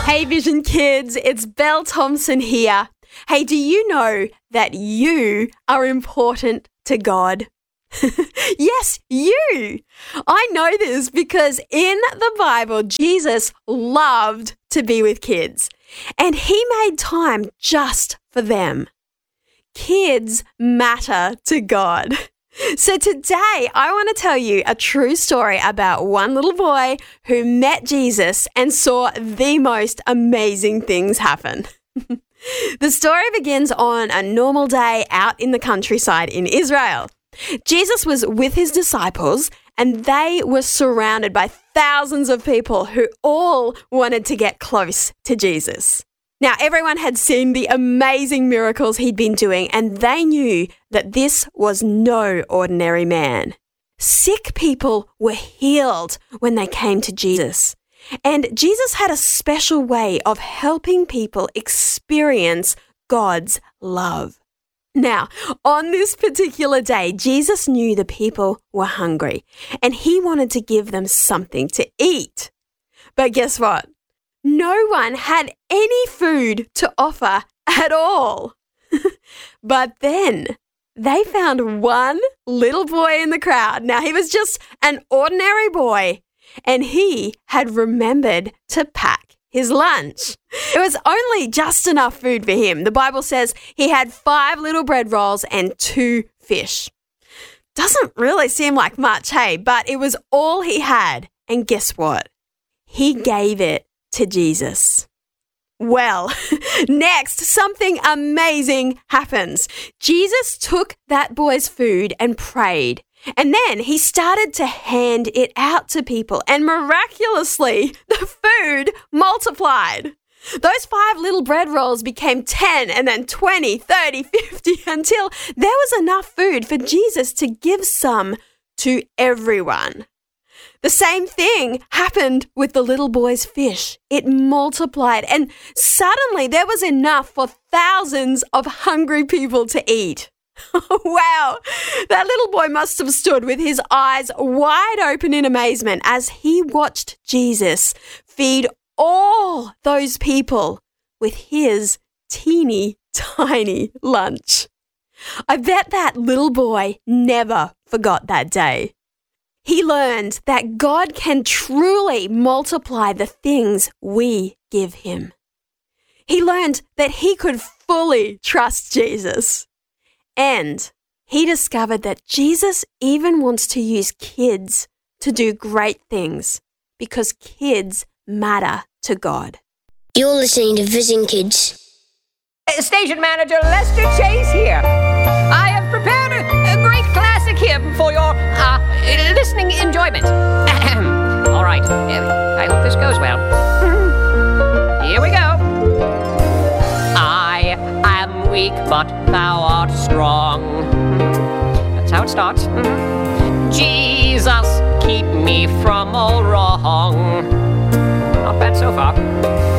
Hey Vision Kids, it's Belle Thompson here. Hey, do you know that you are important to God? Yes, you! I know this because in the Bible, Jesus loved to be with kids, and he made time just for them. Kids matter to God. So today, I want to tell you a true story about one little boy who met Jesus and saw the most amazing things happen. The story begins on a normal day out in the countryside in Israel. Jesus was with his disciples and they were surrounded by thousands of people who all wanted to get close to Jesus. Now, everyone had seen the amazing miracles he'd been doing, and they knew that this was no ordinary man. Sick people were healed when they came to Jesus. And Jesus had a special way of helping people experience God's love. Now, on this particular day, Jesus knew the people were hungry, and he wanted to give them something to eat. But guess what? No one had any food to offer at all. But then they found one little boy in the crowd. Now, he was just an ordinary boy, and he had remembered to pack his lunch. It was only just enough food for him. The Bible says he had 5 little bread rolls and 2 fish. Doesn't really seem like much, hey, but it was all he had. And guess what? He gave it to Jesus. Well, next, something amazing happens. Jesus took that boy's food and prayed, and then he started to hand it out to people, and miraculously, the food multiplied. Those 5 little bread rolls became 10 and then 20, 30, 50 until there was enough food for Jesus to give some to everyone. The same thing happened with the little boy's fish. It multiplied, and suddenly there was enough for thousands of hungry people to eat. Wow, that little boy must have stood with his eyes wide open in amazement as he watched Jesus feed all those people with his teeny tiny lunch. I bet that little boy never forgot that day. He learned that God can truly multiply the things we give him. He learned that he could fully trust Jesus. And he discovered that Jesus even wants to use kids to do great things because kids matter to God. You're listening to Vision Kids. Station Manager Lester Chase here. I have prepared a great classic here for your listening enjoyment. All right, I hope this goes well. Here we go. I am weak, but thou art strong. That's how it starts. Jesus, keep me from all wrong. Not bad so far.